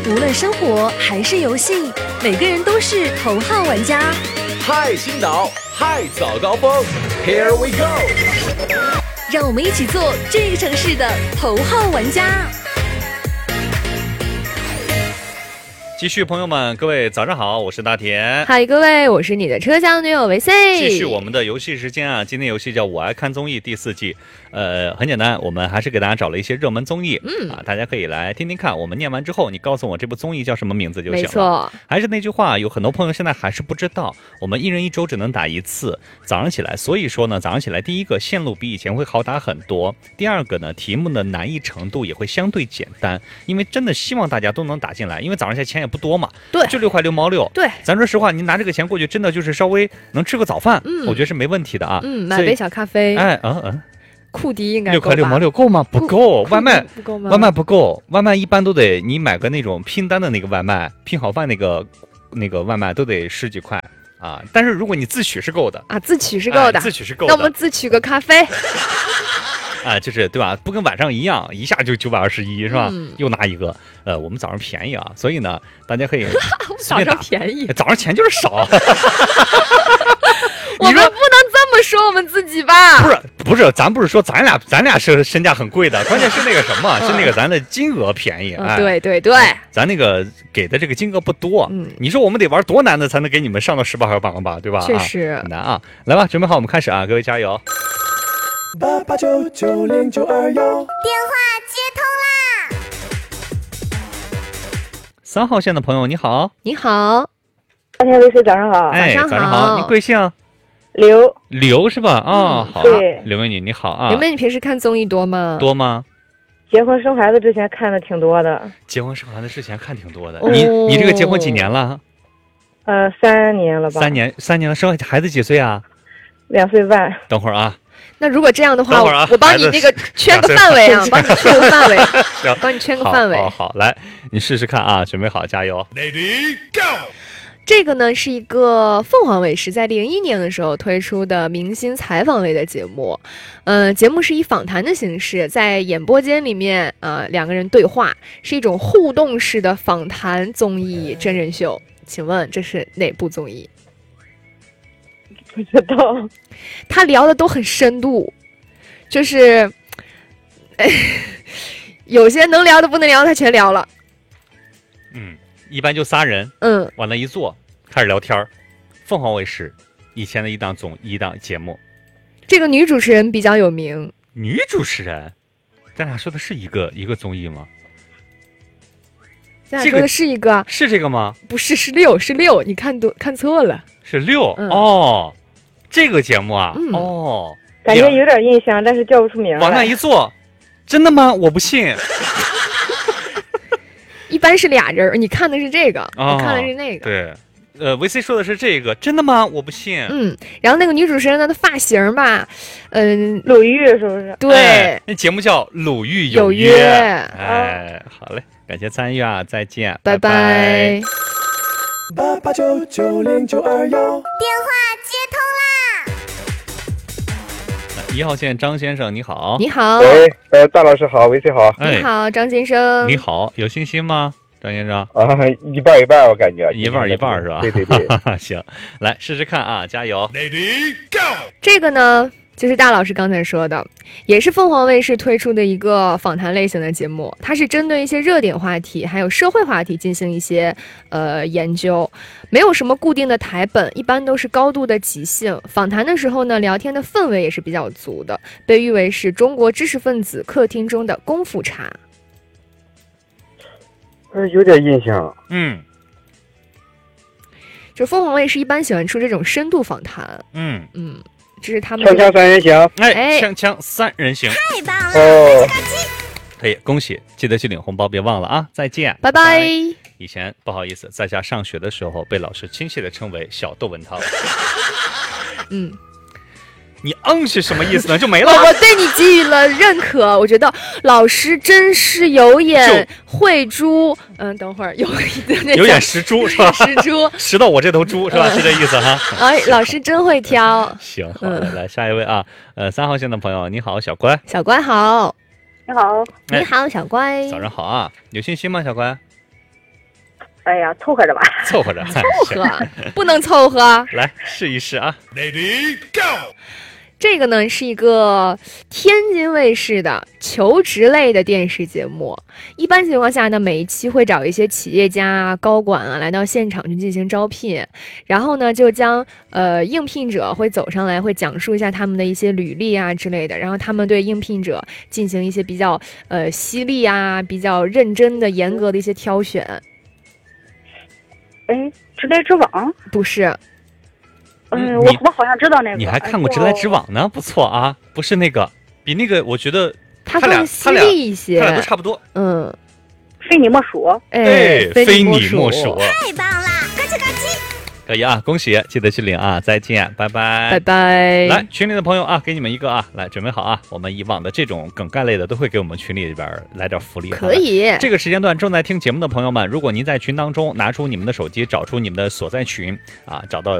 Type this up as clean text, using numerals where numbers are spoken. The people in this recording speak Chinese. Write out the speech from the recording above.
无论生活还是游戏，每个人都是头号玩家。 嗨，青岛，嗨，早高峰 ，Here we go！ 让我们一起做这个城市的头号玩家。 继续，朋友们，各位早上好，我是大田。 嗨，各位，我是你的车厢女友维 C。 继续我们的游戏时间啊，今天游戏叫我爱看综艺第4季。很简单，我们还是给大家找了一些热门综艺，大家可以来听听看。我们念完之后，你告诉我这部综艺叫什么名字就行了。 没错， 还是那句话，有很多朋友现在还是不知道，我们一人一周只能打1次，早上起来。所以说呢，早上起来第一个线路比以前会好打很多，第二个呢，题目的难易程度也会相对简单，因为真的希望大家都能打进来，因为早上起来钱也不多嘛， 对， 就6块6毛6。 对， 咱说实话，您拿这个钱过去，真的就是稍微能吃个早饭，我觉得是没问题的啊。 买杯小咖啡。库迪应该 6块6毛6够吗？不够，外卖不够吗？ 外卖不够，外卖一般都得你买个那种拼单的那个外卖，拼好饭那个外卖都得10几块啊。但是如果你自取是够的啊， 自取是够的， 自取是够的。 那我们自取个咖啡啊，就是对吧？不跟晚上一样，一下就921是吧？又拿一个，我们早上便宜啊，所以呢，大家可以早上便宜， 早上钱就是少。 我们不能这么说我们自己吧？ 不是，咱不是说咱俩是身价很贵的，关键是那个什么，是那个咱的金额便宜。 对， 咱那个给的这个金额不多。你说我们得玩多难的才能给你们上到18和榜吧，对吧？ 确实很难啊。来吧，准备好，我们开始啊，各位加油。 88990921， 电话接通啦 ！3号线的朋友你好。 你好， 大田维 C 早上好。 早上好，您贵姓？刘是吧？啊，好，刘美女你好啊。 刘美女平时看综艺多吗？ 多吗？ 结婚生孩子之前看的挺多的。 结婚生孩子之前看挺多的。你这个结婚几年了 ？3年了吧。 3年了，生孩子几岁啊 ？2岁半。 等会儿啊。 那如果这样的话，我帮你那个圈个范围啊，帮你圈个范围，帮你圈个范围。 好，来，你试试看啊，准备好，加油。 Lady Go。 这个呢是一个凤凰卫视在01年的时候推出的明星采访类的节目，节目是以访谈的形式，在演播间里面2个人对话，是一种互动式的访谈综艺真人秀。请问这是哪部综艺？ 不知道。 他聊的都很深度，就是有些能聊的不能聊他全聊了。 一般就仨人，往那一坐，开始聊天。凤凰卫视以前的一档节目， 这个女主持人比较有名。 女主持人，咱俩说的是一个综艺吗？ 咱俩说的是一个， 是这个吗？ 不是，是6，你看错了， 是6。哦，这个节目啊， 感觉有点印象，但是叫不出名。 往那一坐，真的吗？我不信。 一般是俩人，你看的是这个，我看的是那个。 对，维 C 说的是这个，真的吗？我不信。 然后那个女主持人呢，她发型吧， 鲁豫是不是？ 对， 那节目叫《鲁豫有约》。好嘞，感谢参与啊，再见， 拜拜。 88990921， 电话接通啦 ！1号线张先生你好。 你好。 喂，大老师好，维 C 好。 你好，张先生。 你好，有信心吗，张先生？ 一半一半，我感觉一半是吧？ 对。 行，来试试看啊，加油。 Lady Go。 这个呢，就是大老师刚才说的，也是凤凰卫视推出的一个访谈类型的节目，它是针对一些热点话题还有社会话题进行一些研究，没有什么固定的台本，一般都是高度的即兴。访谈的时候呢，聊天的氛围也是比较足的，被誉为是中国知识分子客厅中的功夫茶。 有点印象。 就凤凰卫视一般喜欢出这种深度访谈。这是他们锵锵三人行。 锵锵3人行， 太棒了！ 可以，恭喜，记得去领红包，别忘了啊！再见， 拜拜。 以前不好意思，在家上学的时候被老师亲切的称为小窦文涛。你是什么意思呢？就没了。 我对你给予了认可，我觉得老师真是有眼慧珠。等会儿有眼识珠是吧？ 识珠， 识到我这头猪是吧？是这意思哈。 老师真会挑。 行，好的，来下一位啊。3号线的朋友，你好，小乖。 小乖好。 你好。 你好，小乖。 早上好啊，有信心吗，小乖？ 哎呀，凑合着吧。 凑合着， 凑合，不能凑合。 来试一试啊。 Lady Go。 这个呢是一个天津卫视的求职类的电视节目。一般情况下呢，每一期会找一些企业家啊、高管啊来到现场去进行招聘，然后呢就将应聘者会走上来，会讲述一下他们的一些履历啊之类的，然后他们对应聘者进行一些比较犀利啊、比较认真的、严格的一些挑选。 哎，直来直往？ 不是。 我好像知道那个。 你还看过《直来直往》呢？不错啊，不是那个，比那个我觉得他更犀利一些， 他俩都差不多。 非你莫属。 哎，非你莫属， 太棒了，咯吱咯吱。 可以啊，恭喜，记得去领啊！再见，拜拜， 拜拜。 来，群里的朋友啊，给你们一个啊，来准备好啊！我们以往的这种梗概类的都会给我们群里边来点福利。 可以。 这个时间段正在听节目的朋友们，如果您在群当中拿出你们的手机，找出你们的所在群啊，找到